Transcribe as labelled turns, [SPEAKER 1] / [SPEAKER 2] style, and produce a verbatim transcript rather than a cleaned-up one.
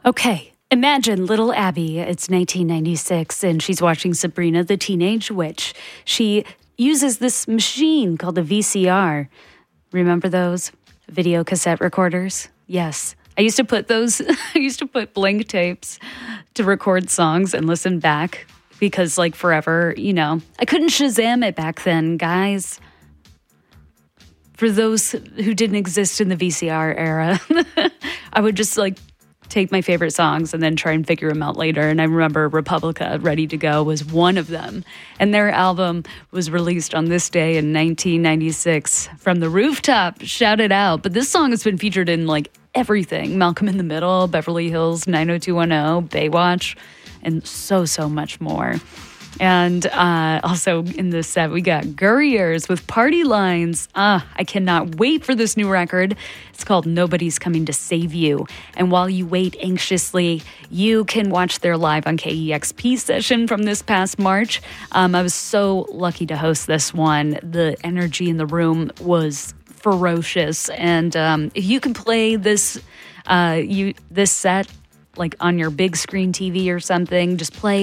[SPEAKER 1] Okay, imagine little Abby. It's nineteen ninety-six, and she's watching Sabrina the Teenage Witch. She uses this machine called a V C R. Remember those video cassette recorders? Yes. I used to put those, I used to put blank tapes to record songs and listen back because, like, forever, you know, I couldn't Shazam it back then, guys. For those who didn't exist in the V C R era, I would just, like, take my favorite songs and then try and figure them out later. And I remember Republica, Ready to Go, was one of them. And their album was released on this day in nineteen ninety-six. From the Rooftop, shout it out. But this song has been featured in, like, everything. Malcolm in the Middle, Beverly Hills nine oh two one oh, Baywatch, and so, so much more. And uh, also in this set, we got Gurriers with Party Lines. Ah, I cannot wait for this new record. It's called Nobody's Coming to Save You. And while you wait anxiously, you can watch their live on K E X P session from this past March. Um, I was so lucky to host this one. The energy in the room was ferocious. And um, if you can play this, uh, you this set like on your big screen T V or something, just play